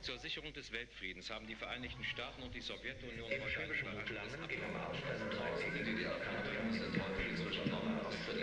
Zur Sicherung des Weltfriedens haben die Vereinigten Staaten und die Sowjetunion heute ein Die DDR kann übrigens den Teufel zwischen Nord- und